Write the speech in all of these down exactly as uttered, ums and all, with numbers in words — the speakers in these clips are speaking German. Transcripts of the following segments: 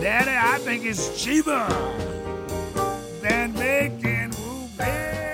Daddy, I think it's cheaper than making rupees.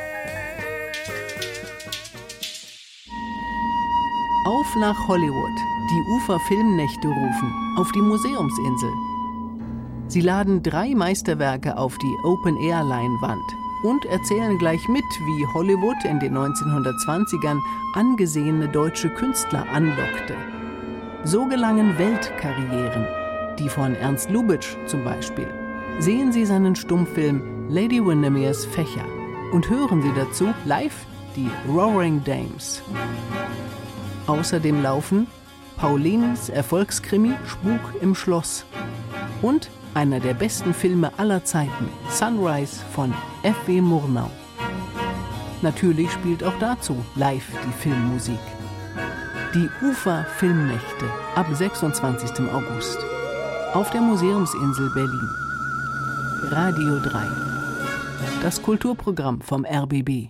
Auf nach Hollywood. Die Ufer-Filmnächte rufen. Auf die Museumsinsel. Sie laden drei Meisterwerke auf die Open-Air-Leinwand und erzählen gleich mit, wie Hollywood in den neunzehnhundertzwanzigern angesehene deutsche Künstler anlockte. So gelangen Weltkarrieren, die von Ernst Lubitsch zum Beispiel. Sehen Sie seinen Stummfilm Lady Windermere's Fächer und hören Sie dazu live die Roaring Dames. Außerdem laufen Paulins Erfolgskrimi Spuk im Schloss und einer der besten Filme aller Zeiten, Sunrise von F W Murnau. Natürlich spielt auch dazu live die Filmmusik. Die Ufer-Filmnächte ab sechsundzwanzigsten August. Auf der Museumsinsel Berlin. Radio drei. Das Kulturprogramm vom R B B.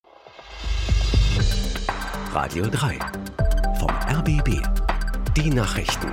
Radio drei. Vom R B B. Die Nachrichten.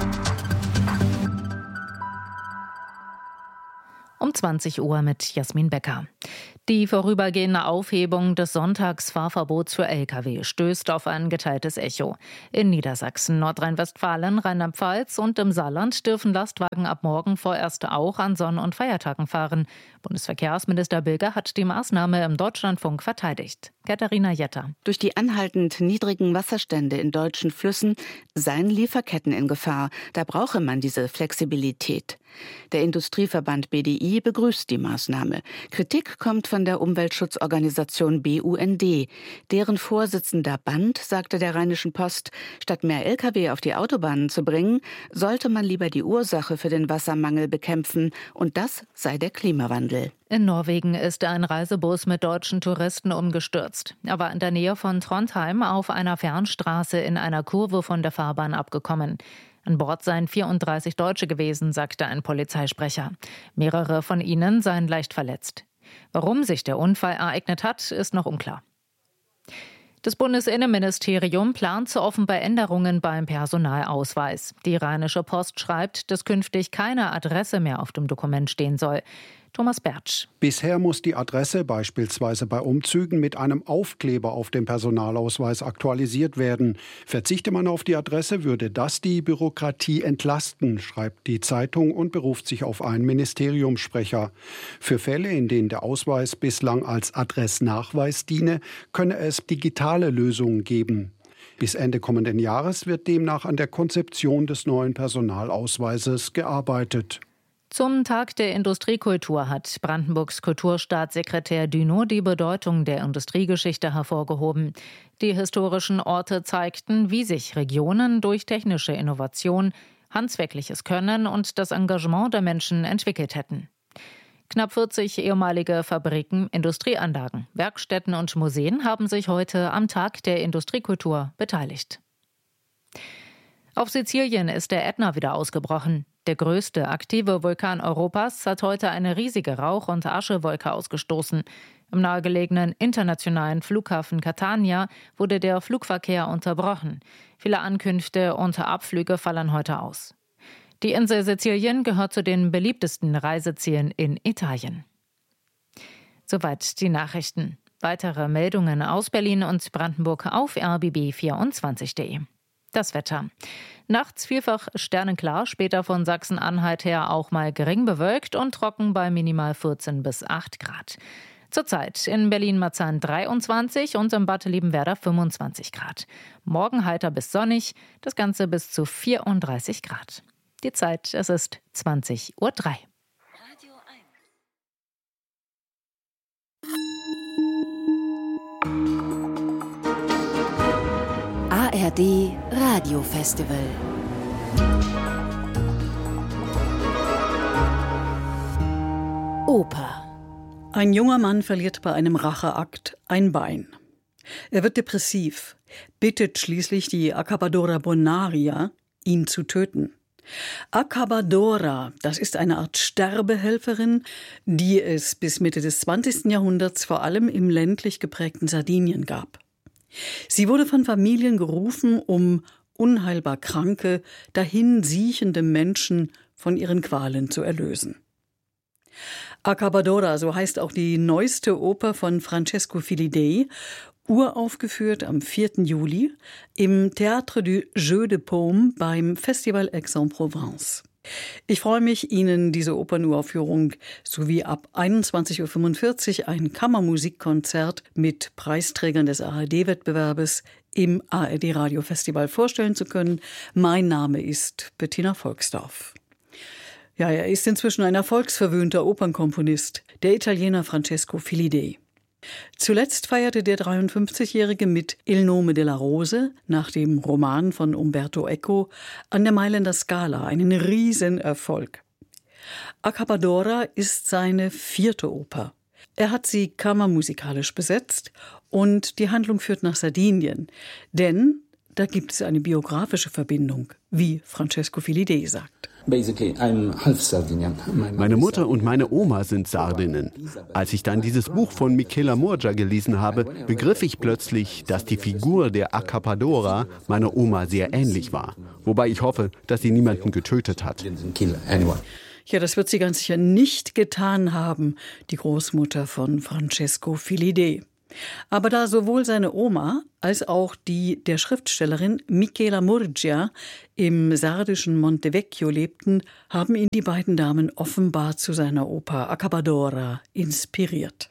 Um zwanzig Uhr mit Jasmin Becker. Die vorübergehende Aufhebung des Sonntagsfahrverbots für L K W stößt auf ein geteiltes Echo. In Niedersachsen, Nordrhein-Westfalen, Rheinland-Pfalz und im Saarland dürfen Lastwagen ab morgen vorerst auch an Sonn- und Feiertagen fahren. Bundesverkehrsminister Bilger hat die Maßnahme im Deutschlandfunk verteidigt. Katharina Jetter. Durch die anhaltend niedrigen Wasserstände in deutschen Flüssen seien Lieferketten in Gefahr. Da brauche man diese Flexibilität. Der Industrieverband B D I begrüßt die Maßnahme. Kritik kommt von der Umweltschutzorganisation B U N D. Deren Vorsitzender Band sagte der Rheinischen Post, statt mehr L K W auf die Autobahnen zu bringen, sollte man lieber die Ursache für den Wassermangel bekämpfen. Und das sei der Klimawandel. In Norwegen ist ein Reisebus mit deutschen Touristen umgestürzt. Er war in der Nähe von Trondheim auf einer Fernstraße in einer Kurve von der Fahrbahn abgekommen. An Bord seien vierunddreißig Deutsche gewesen, sagte ein Polizeisprecher. Mehrere von ihnen seien leicht verletzt. Warum sich der Unfall ereignet hat, ist noch unklar. Das Bundesinnenministerium plant zu offenbar Änderungen beim Personalausweis. Die Rheinische Post schreibt, dass künftig keine Adresse mehr auf dem Dokument stehen soll. Thomas Bertsch. Bisher muss die Adresse beispielsweise bei Umzügen mit einem Aufkleber auf dem Personalausweis aktualisiert werden. Verzichte man auf die Adresse, würde das die Bürokratie entlasten, schreibt die Zeitung und beruft sich auf einen Ministeriumssprecher. Für Fälle, in denen der Ausweis bislang als Adressnachweis diene, könne es digitale Lösungen geben. Bis Ende kommenden Jahres wird demnach an der Konzeption des neuen Personalausweises gearbeitet. Zum Tag der Industriekultur hat Brandenburgs Kulturstaatssekretär Dünow die Bedeutung der Industriegeschichte hervorgehoben. Die historischen Orte zeigten, wie sich Regionen durch technische Innovation, handwerkliches Können und das Engagement der Menschen entwickelt hätten. Knapp vierzig ehemalige Fabriken, Industrieanlagen, Werkstätten und Museen haben sich heute am Tag der Industriekultur beteiligt. Auf Sizilien ist der Ätna wieder ausgebrochen. Der größte aktive Vulkan Europas hat heute eine riesige Rauch- und Aschewolke ausgestoßen. Im nahegelegenen internationalen Flughafen Catania wurde der Flugverkehr unterbrochen. Viele Ankünfte und Abflüge fallen heute aus. Die Insel Sizilien gehört zu den beliebtesten Reisezielen in Italien. Soweit die Nachrichten. Weitere Meldungen aus Berlin und Brandenburg auf r b b vierundzwanzig punkt de. Das Wetter. Nachts vielfach sternenklar, später von Sachsen-Anhalt her auch mal gering bewölkt und trocken bei minimal vierzehn bis acht Grad. Zurzeit in Berlin-Marzahn dreiundzwanzig und im Bad Liebenwerda fünfundzwanzig Grad. Morgen heiter bis sonnig, das Ganze bis zu vierunddreißig Grad. Die Zeit, es ist zwanzig Uhr drei. A R D Radio Festival. Oper. Ein junger Mann verliert bei einem Racheakt ein Bein. Er wird depressiv, bittet schließlich die Accabadora Bonaria, ihn zu töten. Accabadora, das ist eine Art Sterbehelferin, die es bis Mitte des zwanzigsten Jahrhunderts vor allem im ländlich geprägten Sardinien gab. Sie wurde von Familien gerufen, um unheilbar kranke, dahin siechende Menschen von ihren Qualen zu erlösen. Accabadora, so heißt auch die neueste Oper von Francesco Filidei, uraufgeführt am vierten Juli im Théâtre du Jeu de Paume beim Festival Aix-en-Provence. Ich freue mich, Ihnen diese Opernuraufführung sowie ab einundzwanzig Uhr fünfundvierzig ein Kammermusikkonzert mit Preisträgern des A R D-Wettbewerbes im A R D-Radio-Festival vorstellen zu können. Mein Name ist Bettina Volksdorf. Ja, er ist inzwischen ein erfolgsverwöhnter Opernkomponist, der Italiener Francesco Filidei. Zuletzt feierte der dreiundfünfzigjährige mit Il nome della Rose, nach dem Roman von Umberto Eco, an der Mailänder Scala einen Riesenerfolg. Accabadora ist seine vierte Oper. Er hat sie kammermusikalisch besetzt und die Handlung führt nach Sardinien, denn da gibt es eine biografische Verbindung, wie Francesco Filidei sagt. Meine Mutter und meine Oma sind Sardinnen. Als ich dann dieses Buch von Michela Murgia gelesen habe, begriff ich plötzlich, dass die Figur der Accabadora meiner Oma sehr ähnlich war. Wobei ich hoffe, dass sie niemanden getötet hat. Ja, das wird sie ganz sicher nicht getan haben, die Großmutter von Francesco Filidei. Aber da sowohl seine Oma als auch die der Schriftstellerin Michela Murgia im sardischen Montevecchio lebten, haben ihn die beiden Damen offenbar zu seiner Oper Accabadora inspiriert.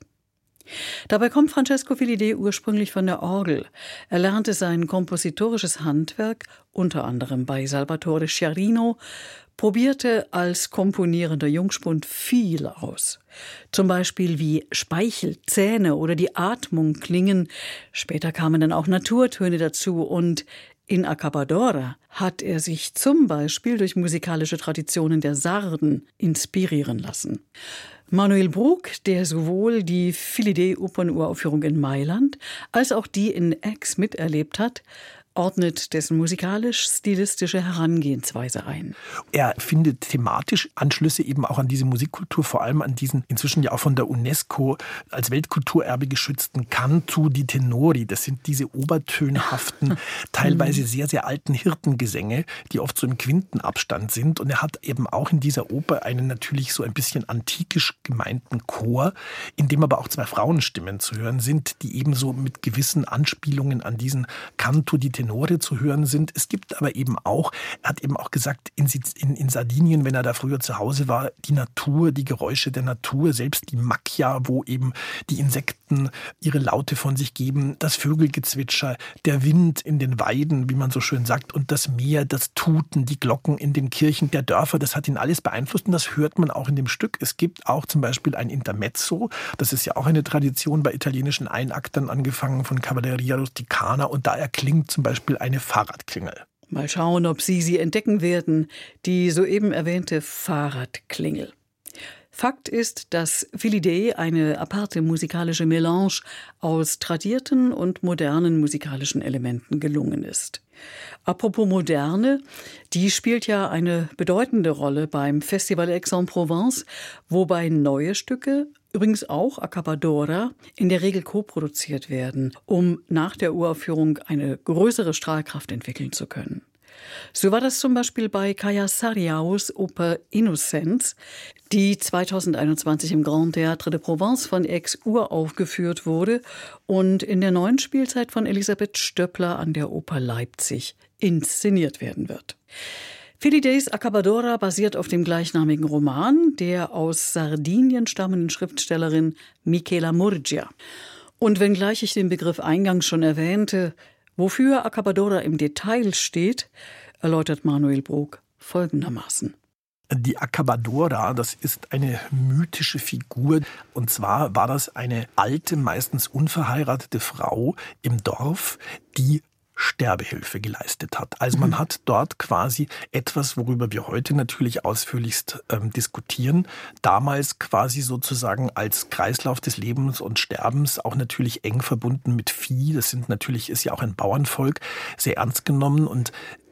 Dabei kommt Francesco Filidei ursprünglich von der Orgel. Er lernte sein kompositorisches Handwerk unter anderem bei Salvatore Sciarrino, probierte als komponierender Jungspund viel aus. Zum Beispiel wie Speichel, Zähne oder die Atmung klingen. Später kamen dann auch Naturtöne dazu und in Accabadora hat er sich zum Beispiel durch musikalische Traditionen der Sarden inspirieren lassen. Manuel Bruck, der sowohl die Filidei-Opernuraufführung in Mailand als auch die in Aix miterlebt hat, ordnet dessen musikalisch-stilistische Herangehensweise ein. Er findet thematisch Anschlüsse eben auch an diese Musikkultur, vor allem an diesen inzwischen ja auch von der UNESCO als Weltkulturerbe geschützten Cantu di Tenori. Das sind diese obertönhaften, teilweise sehr, sehr alten Hirtengesänge, die oft so im Quintenabstand sind. Und er hat eben auch in dieser Oper einen natürlich so ein bisschen antikisch gemeinten Chor, in dem aber auch zwei Frauenstimmen zu hören sind, die ebenso mit gewissen Anspielungen an diesen Cantu di Tenori Tenore zu hören sind. Es gibt aber eben auch, er hat eben auch gesagt, in, in, in Sardinien, wenn er da früher zu Hause war, die Natur, die Geräusche der Natur, selbst die Macchia, wo eben die Insekten ihre Laute von sich geben, das Vögelgezwitscher, der Wind in den Weiden, wie man so schön sagt, und das Meer, das Tuten, die Glocken in den Kirchen der Dörfer, das hat ihn alles beeinflusst und das hört man auch in dem Stück. Es gibt auch zum Beispiel ein Intermezzo, das ist ja auch eine Tradition bei italienischen Einaktern, angefangen von Cavalleria Rusticana, und da erklingt zum Beispiel Beispiel eine Fahrradklingel. Mal schauen, ob Sie sie entdecken werden, die soeben erwähnte Fahrradklingel. Fakt ist, dass Filidei eine aparte musikalische Melange aus tradierten und modernen musikalischen Elementen gelungen ist. Apropos Moderne, die spielt ja eine bedeutende Rolle beim Festival Aix-en-Provence, wobei neue Stücke, übrigens auch Accabadora, in der Regel co-produziert werden, um nach der Uraufführung eine größere Strahlkraft entwickeln zu können. So war das zum Beispiel bei Kaja Sarriaus Oper Innocence, die zweitausendeinundzwanzig im Grand Théâtre de Provence von Aix uraufgeführt wurde und in der neuen Spielzeit von Elisabeth Stöppler an der Oper Leipzig inszeniert werden wird. Filideis Accabadora basiert auf dem gleichnamigen Roman der aus Sardinien stammenden Schriftstellerin Michela Murgia. Und wenngleich ich den Begriff eingangs schon erwähnte, wofür Accabadora im Detail steht, erläutert Manuel Bruck folgendermaßen. Die Accabadora, das ist eine mythische Figur. Und zwar war das eine alte, meistens unverheiratete Frau im Dorf, die Sterbehilfe geleistet hat. Also man hat dort quasi etwas, worüber wir heute natürlich ausführlichst ähm, diskutieren, damals quasi sozusagen als Kreislauf des Lebens und Sterbens auch natürlich eng verbunden mit Vieh. Das sind natürlich, ist ja auch ein Bauernvolk, sehr ernst genommen, und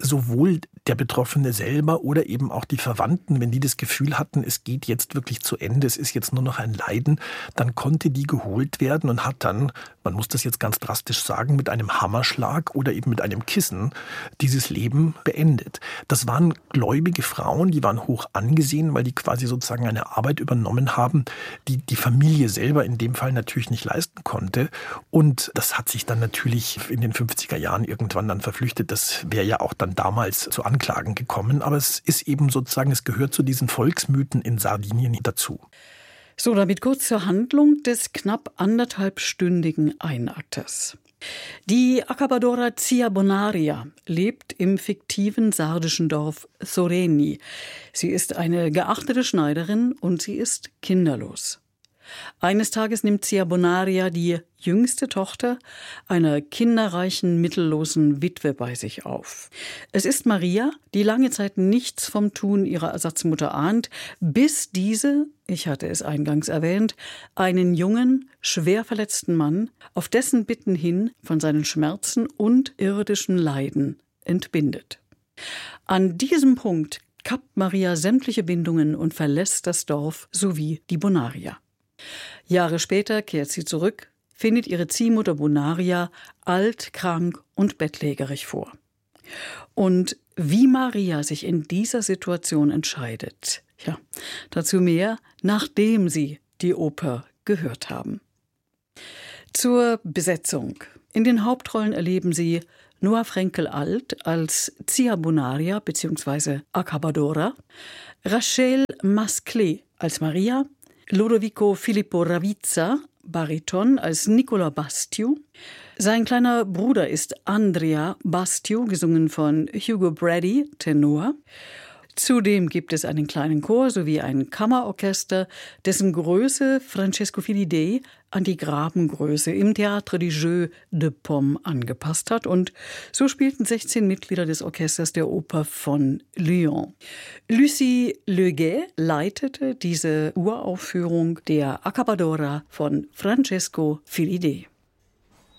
sowohl der Betroffene selber oder eben auch die Verwandten, wenn die das Gefühl hatten, es geht jetzt wirklich zu Ende, es ist jetzt nur noch ein Leiden, dann konnte die geholt werden und hat dann, man muss das jetzt ganz drastisch sagen, mit einem Hammerschlag oder eben mit einem Kissen dieses Leben beendet. Das waren gläubige Frauen, die waren hoch angesehen, weil die quasi sozusagen eine Arbeit übernommen haben, die die Familie selber in dem Fall natürlich nicht leisten konnte. Und das hat sich dann natürlich in den fünfziger Jahren irgendwann dann verflüchtet. Das wäre ja auch dann damals zu Anklagen gekommen. Aber es ist eben sozusagen, es gehört zu diesen Volksmythen in Sardinien dazu. So, damit kurz zur Handlung des knapp anderthalbstündigen Einaktes. Die Accabadora Zia Bonaria lebt im fiktiven sardischen Dorf Soreni. Sie ist eine geachtete Schneiderin und sie ist kinderlos. Eines Tages nimmt Zia Bonaria die jüngste Tochter einer kinderreichen, mittellosen Witwe bei sich auf. Es ist Maria, die lange Zeit nichts vom Tun ihrer Ersatzmutter ahnt, bis diese, ich hatte es eingangs erwähnt, einen jungen, schwer verletzten Mann auf dessen Bitten hin von seinen Schmerzen und irdischen Leiden entbindet. An diesem Punkt kappt Maria sämtliche Bindungen und verlässt das Dorf sowie die Bonaria. Jahre später kehrt sie zurück, findet ihre Ziehmutter Bonaria alt, krank und bettlägerig vor. Und wie Maria sich in dieser Situation entscheidet, ja, dazu mehr, nachdem Sie die Oper gehört haben. Zur Besetzung. In den Hauptrollen erleben Sie Noah Frenkel-Alt als Zia Bonaria bzw. Accabadora, Rachel Masclet als Maria, Lodovico Filippo Ravizza, Bariton, als Nicola Bastiu. Sein kleiner Bruder ist Andrea Bastiu, gesungen von Hugo Brady, Tenor. Zudem gibt es einen kleinen Chor sowie ein Kammerorchester, dessen Größe Francesco Filidei an die Grabengröße im Théâtre des Jeux de Paume angepasst hat. Und so spielten sechzehn Mitglieder des Orchesters der Oper von Lyon. Lucie Leguet leitete diese Uraufführung der Accabadora von Francesco Filidei.